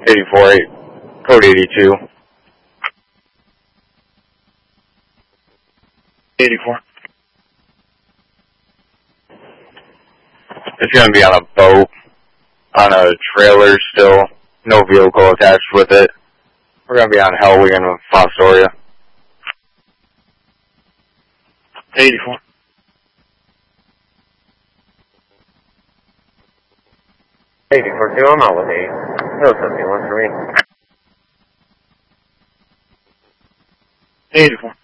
84-8, code 82. 84. It's going to be on a boat, on a trailer still, no vehicle attached with it. We're going to be on Hell Weekend with Fostoria. 84. 84-2, I'm out with 8. No 71 for me. 84.